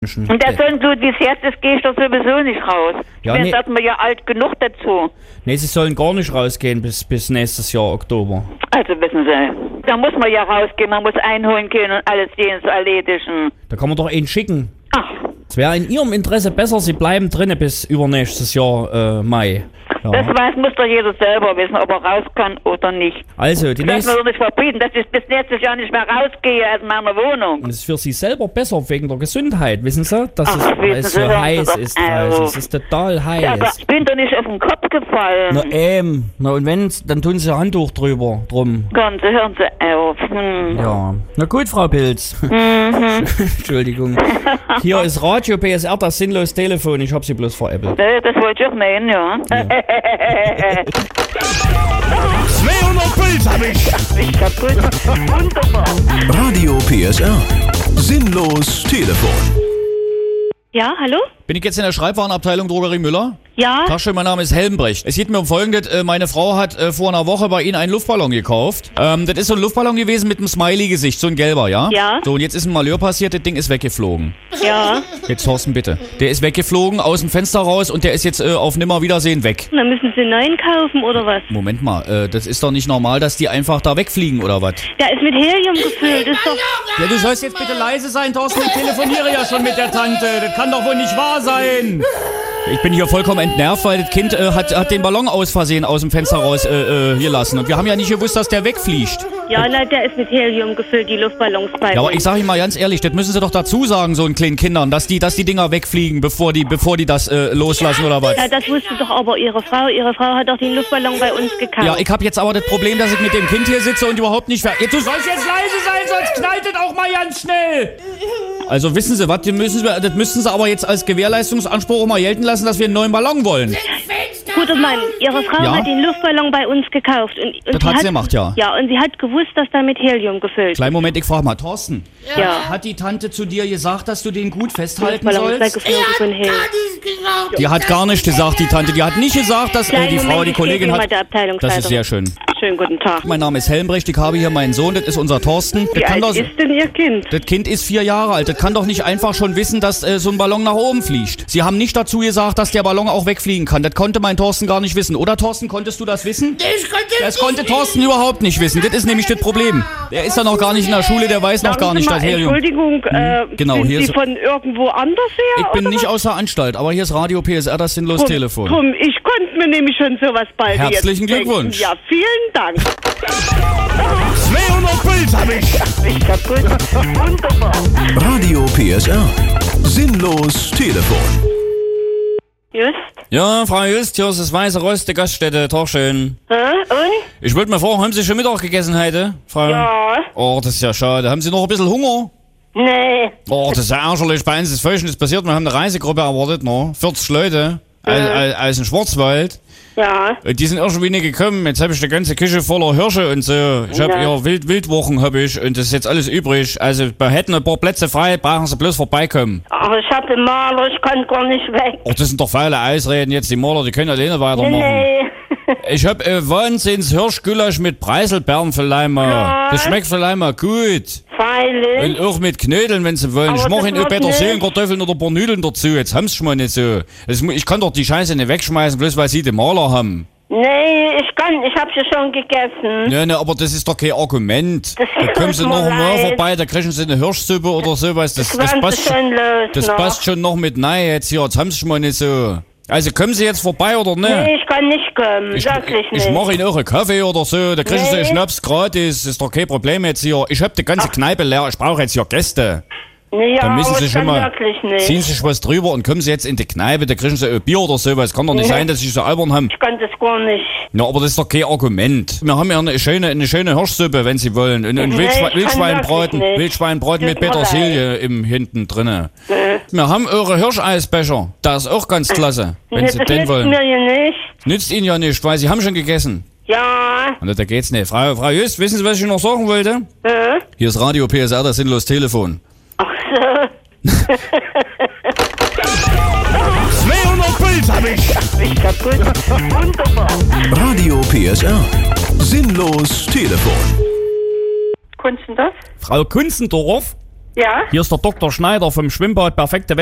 Und der Sonnenblut, wie es jetzt ist, gehe ich doch sowieso nicht raus. Ja, Ich bin sagt man ja alt genug dazu. Nee, sie sollen gar nicht rausgehen bis nächstes Jahr Oktober. Also wissen Sie, da muss man ja rausgehen, man muss einholen können und alles denen zu erledigen. Da kann man doch einen schicken. Ach, Es wäre in Ihrem Interesse besser, Sie bleiben drinnen bis übernächstes Jahr Mai. das Ja. muss doch jeder selber wissen, ob er raus kann oder nicht. Also, die Das nächste... kann man doch nicht verbieten, dass ich bis nächstes Jahr nicht mehr rausgehe aus meiner Wohnung. Und es ist für Sie selber besser wegen der Gesundheit, wissen Sie? Dass Ach, es, weil wissen es Sie, so hören Sie heiß doch ist auf. draußen. Es ist total Ja, aber heiß. ich bin doch nicht auf den Kopf gefallen. Na und wenn's, dann tun Sie ein Handtuch drum. Hören Sie auf. Ja. Na gut, Frau Pilz. Entschuldigung. Hier ist Radio PSR, das sinnlos Telefon. Ich hab Sie bloß veräppelt. Das wollte ich auch meinen, ja. 200 Puls hab ich. Ich kaputt. Wunderbar. Radio PSR. Sinnlos Telefon. Ja, hallo? Bin ich jetzt in der Schreibwarenabteilung Drogerie Müller? Ja, Tag schön, mein Name ist Helmbrecht. Es geht mir um Folgendes. Meine Frau hat vor einer Woche bei Ihnen einen Luftballon gekauft. Das ist so ein Luftballon gewesen mit einem Smiley-Gesicht, so ein gelber, ja? Ja. So, und jetzt ist ein Malheur passiert, das Ding ist weggeflogen. ja. Jetzt, Thorsten, bitte. Der ist weggeflogen, aus dem Fenster raus und der ist jetzt auf Nimmerwiedersehen weg. Dann müssen Sie einen neuen kaufen, oder was? Moment mal, das ist doch nicht normal, dass die einfach da wegfliegen, oder was? Der ist mit Helium gefüllt, das ist doch... Ja, du sollst jetzt bitte leise sein, Thorsten, ich telefoniere ja schon mit der Tante. Das kann doch wohl nicht wahr sein. Ich bin hier vollkommen entnervt, weil das Kind hat den Ballon aus Versehen aus dem Fenster raus hier lassen. Und wir haben ja nicht gewusst, dass der wegfliegt. Ja, nein, der ist mit Helium gefüllt, die Luftballons bei Ja, aber uns. ich sag Ihnen mal ganz ehrlich, das müssen Sie doch dazu sagen, so einen kleinen Kindern, dass die Dinger wegfliegen, bevor die das loslassen, oder was? Ja, das wusste doch aber Ihre Frau. Ihre Frau hat doch den Luftballon bei uns gekauft. Ja, ich habe jetzt aber das Problem, dass ich mit dem Kind hier sitze und überhaupt nicht... Du sollst jetzt leise sein, sonst knallt es auch mal ganz schnell. Also wissen Sie was, das müssen Sie aber jetzt als Gewährleistungsanspruch auch mal gelten lassen, dass wir einen neuen Ballon wollen. Guter Mann, Ihre Frau Ja? hat den Luftballon bei uns gekauft. Und Das hat sie gemacht, ja. Ja, und sie hat gewusst, dass der mit Helium gefüllt ist. Kleinen Moment, ich frage mal, Thorsten. Ja. Hat die Tante zu dir gesagt, dass du den gut festhalten Luftballon ist sollst? weggeflogen von Helium. Die hat gar nicht gesagt, die Tante. Die hat nicht gesagt, dass Kleinen die Frau, Moment, die ich Kollegin gebe hat... mal der Abteilungsleiter. Das ist sehr schön. Schönen guten Tag. Mein Name ist Helmbrecht, ich habe hier meinen Sohn, das ist unser Thorsten. Wie alt ist denn Ihr Kind? Das Kind ist 4 Jahre alt. Das kann doch nicht einfach schon wissen, dass so ein Ballon nach oben fliegt. Sie haben nicht dazu gesagt, dass der Ballon auch wegfliegen kann. Das konnte mein Thorsten gar nicht wissen. Oder, Thorsten, konntest du das wissen? Das konnte Thorsten überhaupt nicht wissen. Das ist nämlich das Problem. Der ist ja noch gar nicht in der Schule, der weiß noch gar nicht, dass Helium... Entschuldigung, Genau, sind hier Sie ist- von irgendwo anders her? Ich bin oder nicht was? außer Anstalt, aber hier ist Radio PSR, das sinnlos Telefon. Drum, ich konnte mir nämlich schon sowas bald Herzlichen jetzt denken. Glückwunsch. Ja, vielen Dank. 200 Puls hab ich. Ich kaputt. Wunderbar. Radio PSR. Sinnlos Telefon. Just? Ja, Frau Just, hier ist das Weiße Rost, die Gaststätte, Tag schön. Und? Ich wollte mal fragen, haben Sie schon Mittag gegessen heute, Frau? Ja. Oh, das ist ja schade. Haben Sie noch ein bisschen Hunger? Nee. Oh, das ist ja ärgerlich. Bei uns ist Folgendes passiert. Wir haben eine Reisegruppe erwartet, ne? 40 Leute aus dem Schwarzwald. Ja. Und die sind irgendwie nicht gekommen. Jetzt habe ich die ganze Küche voller Hirsche und so. Ich habe Ja. ja Wildwochen hab ich und das ist jetzt alles übrig. Also wir hätten ein paar Plätze frei, brauchen Sie bloß vorbeikommen. Aber ich habe einen Maler, ich kann gar nicht weg. Oh, das sind doch faule Ausreden jetzt. Die Maler, die können alleine weitermachen. Nee. Ich hab Wahnsinns Hirschgulasch mit Preiselbeeren vielleicht mal. Ja. Das schmeckt vielleicht mal gut. Freilich. Und auch mit Knödeln, wenn Sie wollen. Aber Ich mache das Ihnen auch wird Petersilien, nicht. Kartoffeln oder ein paar Nudeln dazu. Jetzt haben's schon mal nicht so. Ich kann doch die Scheiße nicht wegschmeißen, bloß weil Sie den Maler haben. Nee, ich hab sie schon gegessen. Ja, ne, aber das ist doch kein Argument. Das Da kommen Sie tut noch mir einmal leid. vorbei, da kriegen Sie eine Hirschsuppe oder sowas. Das Waren passt sie schon los das noch? passt schon noch mit nein jetzt hier. Jetzt haben Sie schon mal nicht so. Also kommen Sie jetzt vorbei oder ne? Nee, ich kann nicht kommen. Ich Wirklich nicht. mache Ihnen auch einen Kaffee oder so, da kriegen Sie einen Nee. Schnaps gratis, ist doch kein Problem jetzt hier. Ich hab die ganze Kneipe leer, ich brauche jetzt hier Gäste. Nee, ja, Da müssen aber Sie ich schon kann mal, wirklich nicht. ziehen Sie sich was drüber und kommen Sie jetzt in die Kneipe, da kriegen Sie ein Bier oder sowas. Kann doch nicht Nee. sein, dass Sie so albern haben. Ich kann das gar nicht. Na, aber das ist doch kein Argument. Wir haben ja eine schöne Hirschsuppe, wenn Sie wollen. Und Nee, ich kann Wildschweinbraten, wirklich nicht. Wildschweinbraten mit Tut mir Petersilie hinten drinne. Wir haben eure Hirscheisbecher. Der ist auch ganz klasse, wenn Nee, Sie das den nützt wollen. mir hier nicht. Nützt Ihnen ja nicht, weil Sie haben schon gegessen. Ja. Und da geht's nicht. Frau Just, wissen Sie, was ich noch sagen wollte? Hier ist Radio PSR, das sinnlos Telefon. Ach so. 200 Puls hab ich. Ich kaputt. Wunderbar. Radio PSR. Sinnlos Telefon. Kunst denn das? Frau Kunzendorf? Ja? Hier ist der Dr. Schneider vom Schwimmbad Perfekte